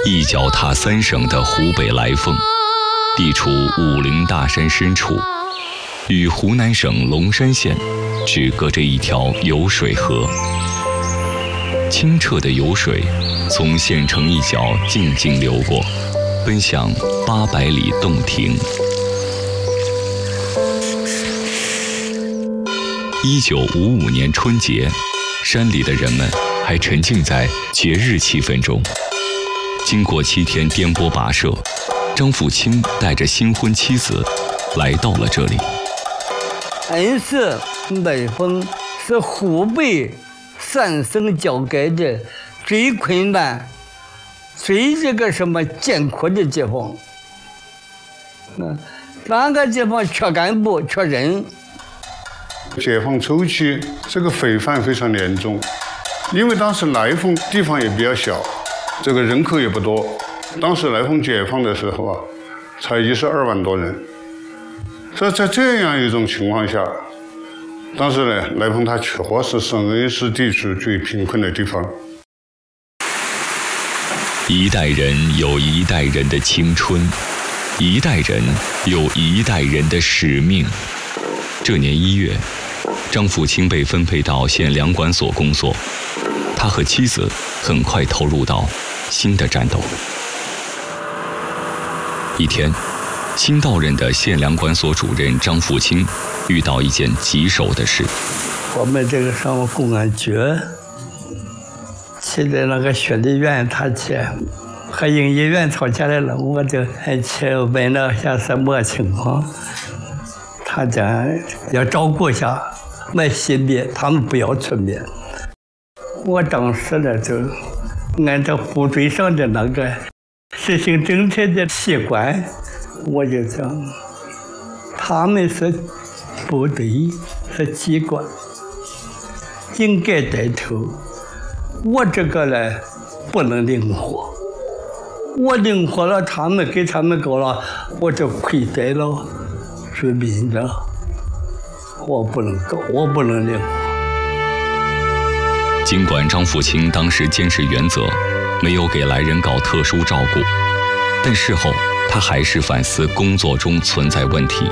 一脚踏三省的湖北来凤，地处武陵大山深处，与湖南省龙山县只隔着一条酉水河。清澈的酉水从县城一角静静流过，奔向800里洞庭。1955年春节，山里的人们还沉浸在节日气氛中。经过7天颠簸跋涉，张富清带着新婚妻子来到了这里。 恩施来凤是湖北3省交界的最困难、最艰苦的地方。那个地方缺干部、缺人。 解放初期，这个匪患非常严重，因为当时来凤地方也比较小，这个人口也不多。当时来凤解放的时候啊，才12万多人。所以在这样一种情况下，当时呢，来凤它确实是恩施地区最贫困的地方。 一代人有一代人的青春，一代人有一代人的使命。这年1月，张富清被分配到县粮管所工作，他和妻子很快投入到新的战斗。一天，新到任的县粮管所主任张富清遇到一件棘手的事。 我们这个上公安局去的那个雪梨院，他去和营业员吵架来了，我就还去问了下什么情况。他讲要照顾一下卖新米，他们不要出米。我当时呢就按照部队上的那个实行政策的习惯，我就讲他们是部队，是机关，应该带头。我这个呢不能灵活，我灵活了，他们给他们搞了，我就亏待了居民的。我不能搞，我不能灵活。 尽管张富清当时坚持原则，没有给来人搞特殊照顾，但事后他还是反思工作中存在问题。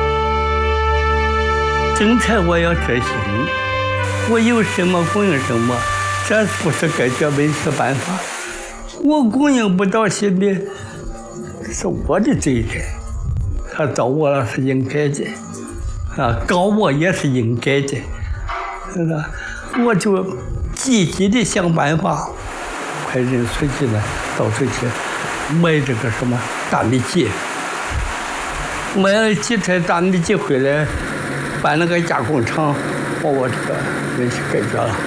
政策我要执行，我有什么供应什么，这不是解决问题办法。我供应不到新米，是我的责任。他找我了是应该的，搞我也是应该的，是吧？我就积极的想办法，派人出去呢，到处去买这个什么大米秸，买了几台大米秸回来，办那个加工厂，把我这个问题解决了。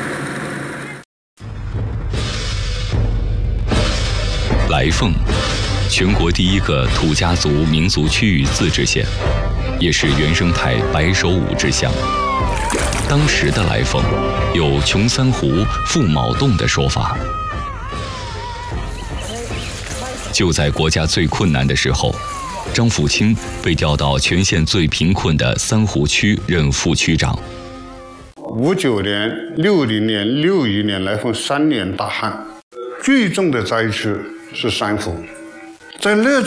来凤，全国第一个土家族民族区域自治县，也是原生态白首舞之乡。当时的来凤有穷三湖、富卯洞的说法。就在国家最困难的时候，张富清被调到全县最贫困的三湖区任副区长。 59年、60年、61年来凤3年大旱，最重的灾区是三湖。在那